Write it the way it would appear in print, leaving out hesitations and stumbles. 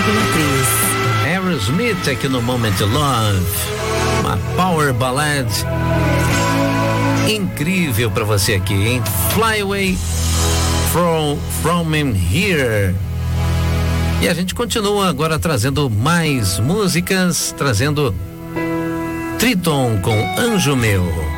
Aerosmith aqui no Moment Love, uma power ballad incrível pra você aqui, hein? Fly Away from Here. E a gente continua agora trazendo mais músicas, trazendo Triton com Anjo Meu.